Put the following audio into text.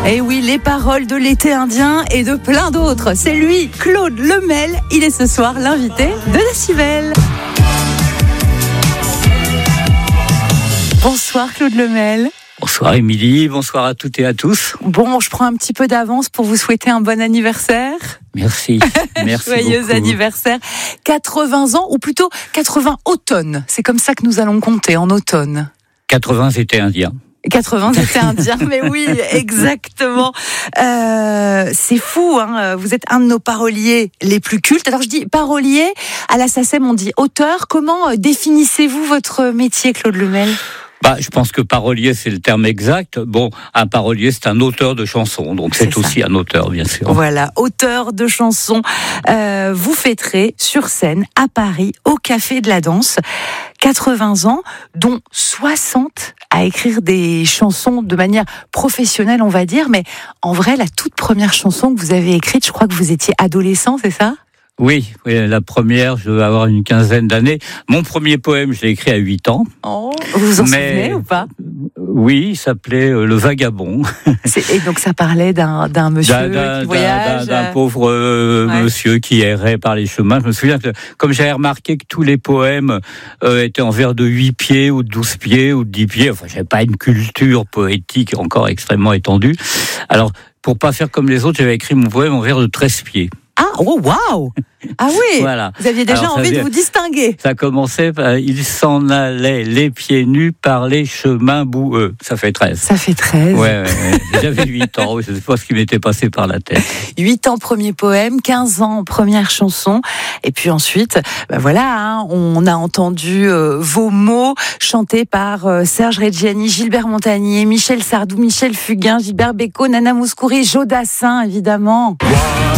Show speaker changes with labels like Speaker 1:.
Speaker 1: Et oui, les paroles de l'été indien et de plein d'autres. C'est lui, Claude Lemel. Il est ce soir l'invité de Décibel. Bonsoir Claude Lemel.
Speaker 2: Bonsoir Émilie, bonsoir à toutes et à tous.
Speaker 1: Bon, je prends un petit peu d'avance pour vous souhaiter un bon anniversaire.
Speaker 2: Merci, merci
Speaker 1: Joyeux
Speaker 2: beaucoup.
Speaker 1: anniversaire. 80 ans, ou plutôt 80 automnes. C'est comme ça que nous allons compter, en automne.
Speaker 2: 80 étaient indiens.
Speaker 1: 80 étaient indiens, mais oui, exactement. C'est fou, hein. Vous êtes un de nos paroliers les plus cultes. Alors je dis parolier, à la SACEM on dit auteur. Comment définissez-vous votre métier, Claude Lemel ?
Speaker 2: Je pense que parolier, c'est le terme exact. Bon, un parolier, c'est un auteur de chansons, donc c'est aussi un auteur, bien sûr.
Speaker 1: Voilà, auteur de chansons. Vous fêterez sur scène, à Paris, au Café de la Danse, 80 ans, dont 60 à écrire des chansons de manière professionnelle, on va dire. Mais en vrai, la toute première chanson que vous avez écrite, je crois que vous étiez adolescent, c'est ça ?
Speaker 2: Oui, la première, je devais avoir une quinzaine d'années. Mon premier poème, je l'ai écrit à 8 ans.
Speaker 1: Oh, vous vous en souvenez ou pas ?
Speaker 2: Oui, il s'appelait Le Vagabond.
Speaker 1: Et donc ça parlait d'un monsieur qui voyage,
Speaker 2: d'un pauvre monsieur qui errait par les chemins. Je me souviens que, comme j'avais remarqué que tous les poèmes étaient en vers de 8 pieds ou de 12 pieds ou de 10 pieds, enfin j'avais pas une culture poétique encore extrêmement étendue. Alors, pour pas faire comme les autres, j'avais écrit mon poème en vers de 13 pieds.
Speaker 1: Ah, oh, waouh! Ah oui!
Speaker 2: Voilà.
Speaker 1: Vous aviez déjà envie de vous distinguer.
Speaker 2: Ça commençait par « Il s'en allait les pieds nus par les chemins boueux ». Ça fait 13.
Speaker 1: Ça fait 13.
Speaker 2: Ouais. J'avais 8 ans, je ne sais pas ce qui m'était passé par la tête.
Speaker 1: 8 ans, premier poème, 15 ans, première chanson. Et puis ensuite, on a entendu vos mots chantés par Serge Reggiani, Gilbert Montagnier, Michel Sardou, Michel Fugain, Gilbert Bécaud, Nana Mouskouri, Joe Dassin, évidemment.